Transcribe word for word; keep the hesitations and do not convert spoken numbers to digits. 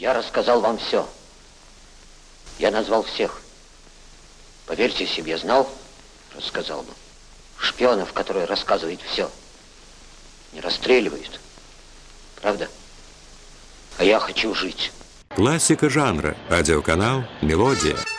Я рассказал вам все. Я назвал всех. Поверьте, если бы я знал, рассказал бы. Шпионов, которые рассказывают все, не расстреливают. Правда? А я хочу жить. Классика жанра. Радиоканал «Мелодия».